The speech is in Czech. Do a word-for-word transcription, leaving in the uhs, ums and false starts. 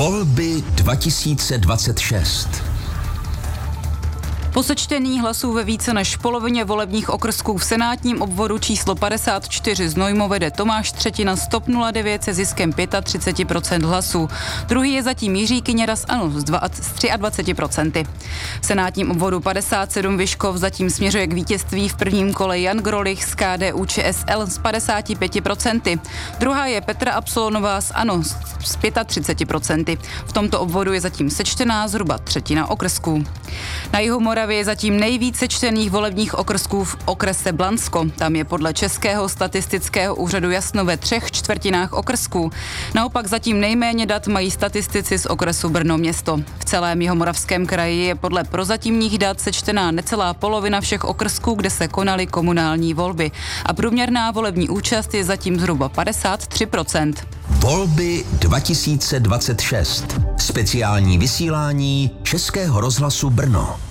Volby dva tisíce dvacet šest. Po sečtení hlasů ve více než polovině volebních okrsků v senátním obvodu číslo padesát čtyři Znojmo vede Tomáš Třetina z TOP nula devět se ziskem třicet pět procent hlasů. Druhý je zatím Jiří Kyněra z ANO s dvaceti třemi procenty. V senátním obvodu padesát sedm Vyškov zatím směřuje k vítězství v prvním kole Jan Grolich z K D U Č S L s padesáti pěti procenty. Druhá je Petra Absolonová z ANO s třiceti pěti procenty. V tomto obvodu je zatím sečtená zhruba třetina okrsků. Na jihu Moravě je zatím nejvíce čtených volebních okrsků v okrese Blansko. Tam je podle Českého statistického úřadu jasno ve třech čtvrtinách okrsků. Naopak zatím nejméně dat mají statistici z okresu Brno město. V celém Jihomoravském kraji je podle prozatímních dat sečtená necelá polovina všech okrsků, kde se konaly komunální volby. A průměrná volební účast je zatím zhruba padesát tři procent. Volby dva tisíce dvacet šest. Speciální vysílání Českého rozhlasu Brno.